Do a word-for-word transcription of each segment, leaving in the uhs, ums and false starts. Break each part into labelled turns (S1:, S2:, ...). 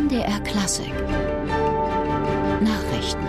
S1: M D R Klassik Nachrichten.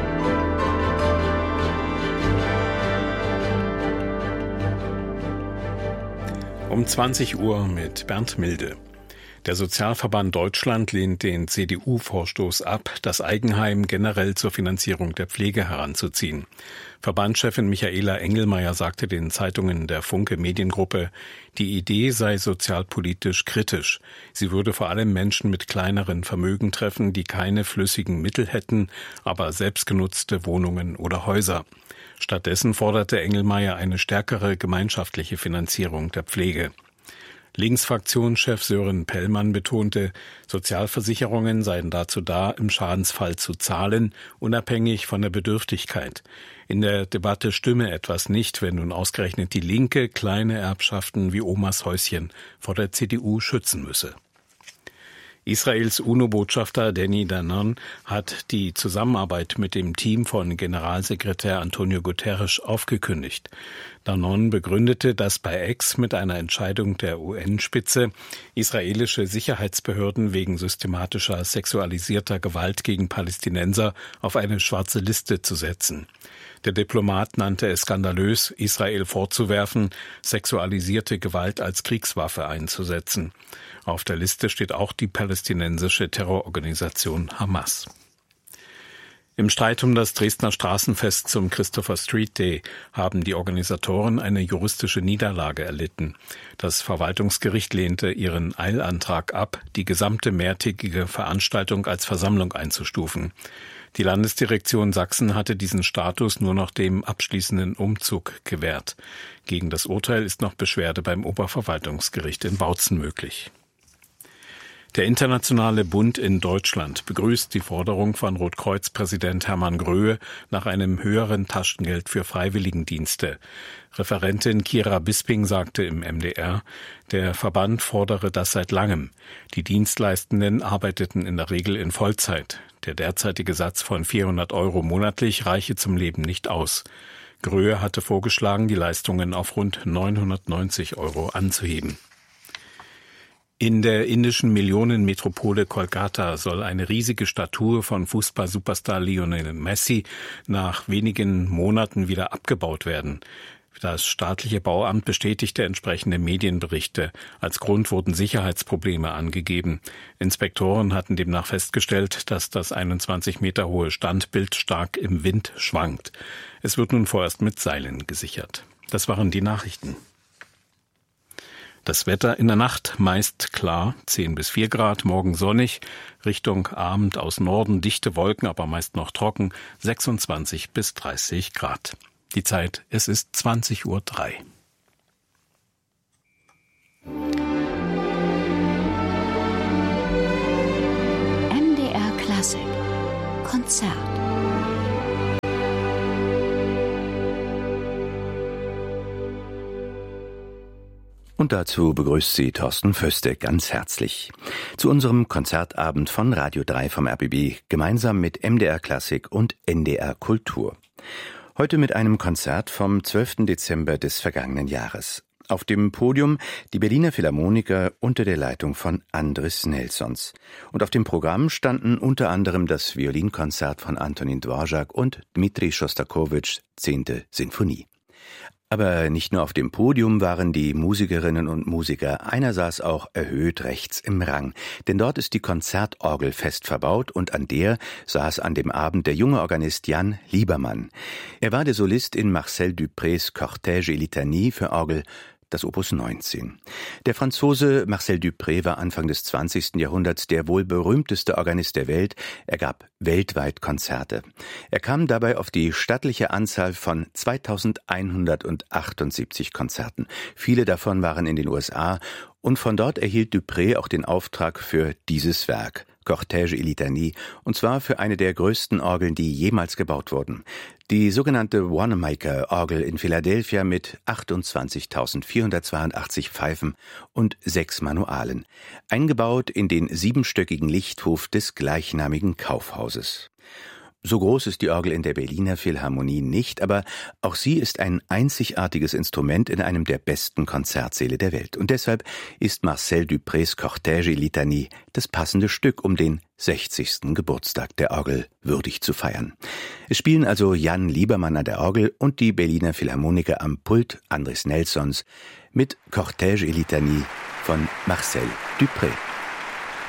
S2: Um zwanzig Uhr mit Bernd Milde. Der Sozialverband Deutschland lehnt den C D U-Vorstoß ab, das Eigenheim generell zur Finanzierung der Pflege heranzuziehen. Verbandschefin Michaela Engelmeier sagte den Zeitungen der Funke Mediengruppe, die Idee sei sozialpolitisch kritisch. Sie würde vor allem Menschen mit kleineren Vermögen treffen, die keine flüssigen Mittel hätten, aber selbstgenutzte Wohnungen oder Häuser. Stattdessen forderte Engelmeier eine stärkere gemeinschaftliche Finanzierung der Pflege. Linksfraktionschef Sören Pellmann betonte, Sozialversicherungen seien dazu da, im Schadensfall zu zahlen, unabhängig von der Bedürftigkeit. In der Debatte stimme etwas nicht, wenn nun ausgerechnet die Linke kleine Erbschaften wie Omas Häuschen vor der C D U schützen müsse. Israels UNO-Botschafter Danny Danon hat die Zusammenarbeit mit dem Team von Generalsekretär Antonio Guterres aufgekündigt. Danon begründete, dass bei X mit einer Entscheidung der U N-Spitze israelische Sicherheitsbehörden wegen systematischer sexualisierter Gewalt gegen Palästinenser auf eine schwarze Liste zu setzen. Der Diplomat nannte es skandalös, Israel vorzuwerfen, sexualisierte Gewalt als Kriegswaffe einzusetzen. Auf der Liste steht auch die palästinensische Terrororganisation Hamas. Im Streit um das Dresdner Straßenfest zum Christopher Street Day haben die Organisatoren eine juristische Niederlage erlitten. Das Verwaltungsgericht lehnte ihren Eilantrag ab, die gesamte mehrtägige Veranstaltung als Versammlung einzustufen. Die Landesdirektion Sachsen hatte diesen Status nur noch dem abschließenden Umzug gewährt. Gegen das Urteil ist noch Beschwerde beim Oberverwaltungsgericht in Bautzen möglich. Der Internationale Bund in Deutschland begrüßt die Forderung von Rotkreuz-Präsident Hermann Gröhe nach einem höheren Taschengeld für Freiwilligendienste. Referentin Kira Bisping sagte im M D R, der Verband fordere das seit langem. Die Dienstleistenden arbeiteten in der Regel in Vollzeit. Der derzeitige Satz von vierhundert Euro monatlich reiche zum Leben nicht aus. Gröhe hatte vorgeschlagen, die Leistungen auf rund neunhundertneunzig Euro anzuheben. In der indischen Millionenmetropole Kolkata soll eine riesige Statue von Fußball-Superstar Lionel Messi nach wenigen Monaten wieder abgebaut werden. Das staatliche Bauamt bestätigte entsprechende Medienberichte. Als Grund wurden Sicherheitsprobleme angegeben. Inspektoren hatten demnach festgestellt, dass das einundzwanzig Meter hohe Standbild stark im Wind schwankt. Es wird nun vorerst mit Seilen gesichert. Das waren die Nachrichten. Das Wetter in der Nacht meist klar, zehn bis vier Grad, morgen sonnig, Richtung Abend aus Norden dichte Wolken, aber meist noch trocken, sechsundzwanzig bis dreißig Grad. Die Zeit, es ist zwanzig Uhr drei.
S1: M D R Klassik Konzert.
S3: Und dazu begrüßt sie Thorsten Föste ganz herzlich zu unserem Konzertabend von Radio drei vom R B B, gemeinsam mit M D R Klassik und N D R Kultur. Heute mit einem Konzert vom zwölften Dezember des vergangenen Jahres. Auf dem Podium die Berliner Philharmoniker unter der Leitung von Andris Nelsons. Und auf dem Programm standen unter anderem das Violinkonzert von Antonin Dvorak und Dmitri Schostakowitschs zehnte Sinfonie. Aber nicht nur auf dem Podium waren die Musikerinnen und Musiker, einer saß auch erhöht rechts im Rang, denn dort ist die Konzertorgel fest verbaut und an der saß an dem Abend der junge Organist Jan Liebermann. Er war der Solist in Marcel Duprés Cortège et Litanie für Orgel, das Opus neunzehn. Der Franzose Marcel Dupré war Anfang des zwanzigsten Jahrhunderts der wohl berühmteste Organist der Welt. Er gab weltweit Konzerte. Er kam dabei auf die stattliche Anzahl von zweitausendeinhundertachtundsiebzig Konzerten. Viele davon waren in den U S A und von dort erhielt Dupré auch den Auftrag für dieses Werk, Cortège et Litanie, und zwar für eine der größten Orgeln, die jemals gebaut wurden. Die sogenannte Wanamaker-Orgel in Philadelphia mit achtundzwanzigtausendvierhundertzweiundachtzig Pfeifen und sechs Manualen, eingebaut in den siebenstöckigen Lichthof des gleichnamigen Kaufhauses. So groß ist die Orgel in der Berliner Philharmonie nicht, aber auch sie ist ein einzigartiges Instrument in einem der besten Konzertsäle der Welt. Und deshalb ist Marcel Duprés Cortège et Litanie das passende Stück, um den sechzigsten Geburtstag der Orgel würdig zu feiern. Es spielen also Jan Liebermann an der Orgel und die Berliner Philharmoniker am Pult Andris Nelsons mit Cortège et Litanie von Marcel Dupré.